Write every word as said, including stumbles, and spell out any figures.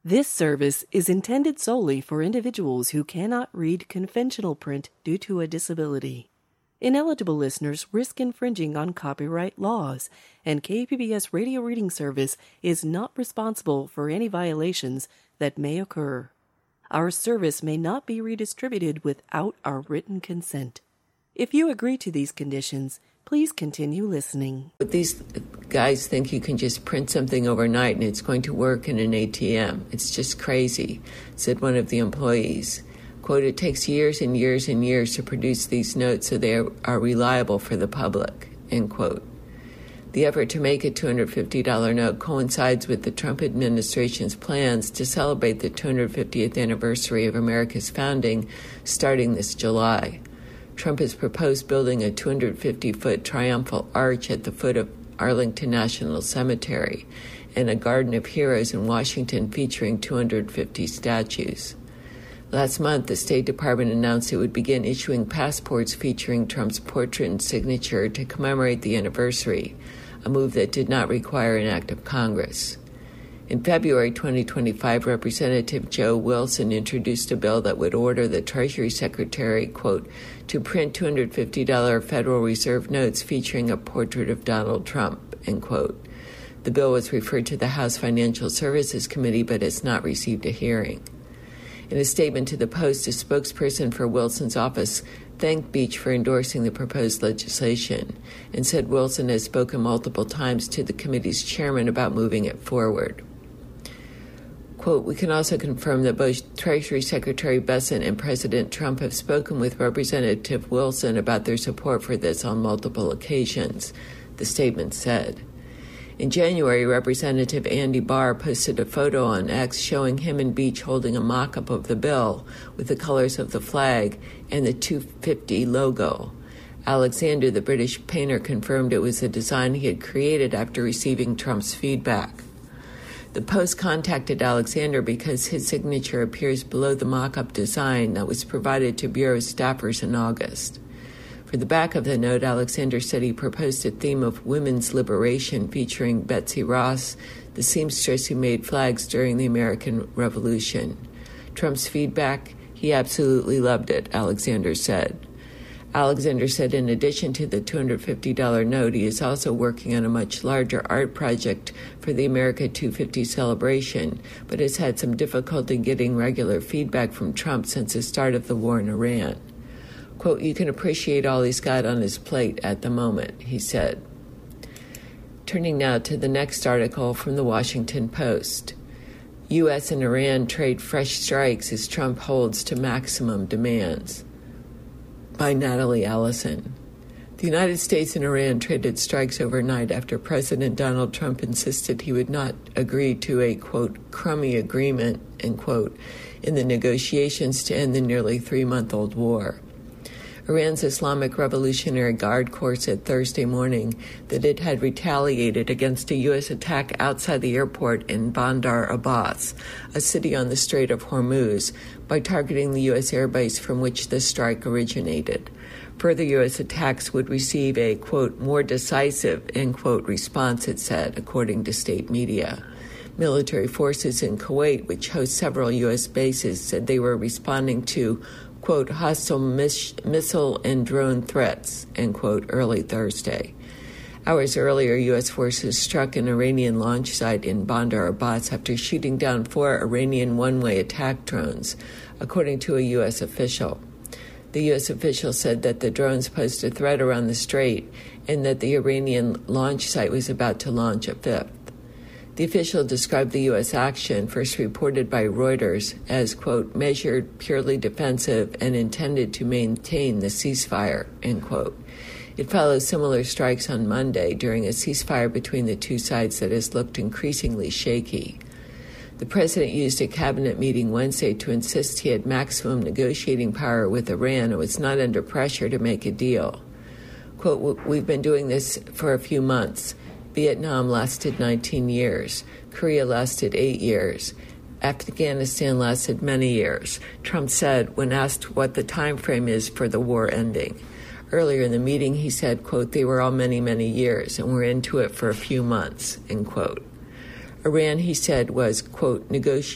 This service is intended solely for individuals who cannot read conventional print due to a disability. Ineligible listeners risk infringing on copyright laws, and K P B S Radio Reading Service is not responsible for any violations that may occur. Our service may not be redistributed without our written consent. If you agree to these conditions, please continue listening. But these guys think you can just print something overnight and it's going to work in an A T M. It's just crazy, said one of the employees. Quote, it takes years and years and years to produce these notes so they are, are reliable for the public, end quote. The effort to make a two hundred fifty dollars note coincides with the Trump administration's plans to celebrate the two hundred fiftieth anniversary of America's founding starting this July. Trump has proposed building a two hundred fifty foot triumphal arch at the foot of Arlington National Cemetery and a Garden of Heroes in Washington featuring two hundred fifty statues. Last month, the State Department announced it would begin issuing passports featuring Trump's portrait and signature to commemorate the anniversary, a move that did not require an act of Congress. In February twenty twenty-five, Representative Joe Wilson introduced a bill that would order the Treasury Secretary, quote, to print two hundred fifty dollars Federal Reserve notes featuring a portrait of Donald Trump, end quote. The bill was referred to the House Financial Services Committee but has not received a hearing. In a statement to the Post, a spokesperson for Wilson's office thanked Beach for endorsing the proposed legislation and said Wilson has spoken multiple times to the committee's chairman about moving it forward. Quote, we can also confirm that both Treasury Secretary Bessent and President Trump have spoken with Representative Wilson about their support for this on multiple occasions, the statement said. In January, Representative Andy Barr posted a photo on X showing him and Beach holding a mock-up of the bill with the colors of the flag and the two fifty logo. Alexander, the British painter, confirmed it was a design he had created after receiving Trump's feedback. The Post contacted Alexander because his signature appears below the mock-up design that was provided to Bureau staffers in August. For the back of the note, Alexander said he proposed a theme of women's liberation featuring Betsy Ross, the seamstress who made flags during the American Revolution. Trump's feedback, he absolutely loved it, Alexander said. Alexander said in addition to the two hundred fifty dollars note, he is also working on a much larger art project for the America two fifty celebration, but has had some difficulty getting regular feedback from Trump since the start of the war in Iran. Quote, you can appreciate all he's got on his plate at the moment, he said. Turning now to the next article from the Washington Post. U S and Iran trade fresh strikes as Trump holds to maximum demands. By Natalie Allison. The United States and Iran traded strikes overnight after President Donald Trump insisted he would not agree to a, quote, crummy agreement, end quote, in the negotiations to end the nearly three-month-old war. Iran's Islamic Revolutionary Guard Corps said Thursday morning that it had retaliated against a U S attack outside the airport in Bandar Abbas, a city on the Strait of Hormuz, by targeting the U S airbase from which the strike originated. Further U S attacks would receive a, quote, more decisive, end quote, response, it said, according to state media. Military forces in Kuwait, which host several U S bases, said they were responding to, quote, hostile mis- missile and drone threats, end quote, early Thursday. Hours earlier, U S forces struck an Iranian launch site in Bandar Abbas after shooting down four Iranian one-way attack drones, according to a U S official. The U S official said that the drones posed a threat around the strait and that the Iranian launch site was about to launch a fifth. The official described the U S action, first reported by Reuters, as, quote, measured, purely defensive, and intended to maintain the ceasefire, end quote. It follows similar strikes on Monday during a ceasefire between the two sides that has looked increasingly shaky. The president used a cabinet meeting Wednesday to insist he had maximum negotiating power with Iran and was not under pressure to make a deal. Quote, we've been doing this for a few months. Vietnam lasted nineteen years. Korea lasted eight years. Afghanistan lasted many years, Trump said when asked what the time frame is for the war ending. Earlier in the meeting, he said, quote, they were all many, many years, and we're into it for a few months, end quote. Iran, he said, was, quote, negotiating